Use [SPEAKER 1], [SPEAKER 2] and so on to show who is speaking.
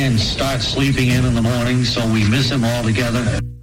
[SPEAKER 1] and start sleeping in the morning, so we miss him altogether.